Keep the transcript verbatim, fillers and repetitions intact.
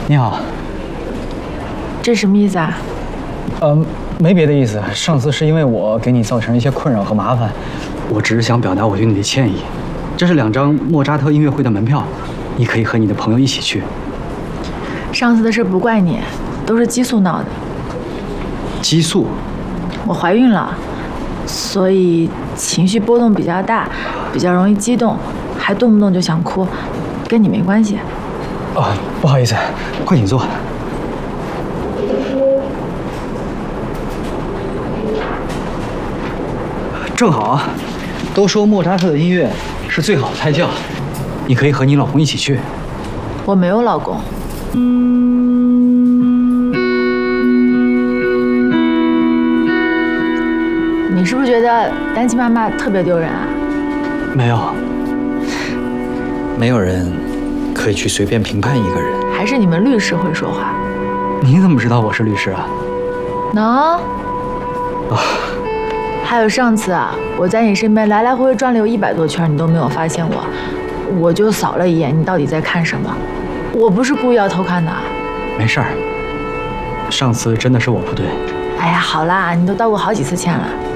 你好。 这什么意思啊？ 嗯，没别的意思。上次是因为我给你造成一些困扰和麻烦，我只是想表达我对你的歉意。这是两张莫扎特音乐会的门票，你可以和你的朋友一起去。 上次的事不怪你，都是激素闹的。 激素？ 我怀孕了，所以情绪波动比较大，比较容易激动，还动不动就想哭，跟你没关系。 哦，不好意思，快请坐。正好啊，都说莫扎特的音乐是最好的胎教，你可以和你老公一起去。 我没有老公。你是不是觉得单亲妈妈特别丢人啊？ 没有， 没有人可以去随便评判一个人。 还是你们律师会说话？ 你怎么知道我是律师啊？ 能。 啊。 还有上次啊，我在你身边来来回回转了有一百多圈，你都没有发现我，我就扫了一眼，你到底在看什么？我不是故意要偷看的。 没事儿，上次真的是我不对。 哎呀，好啦，你都道过好几次歉了。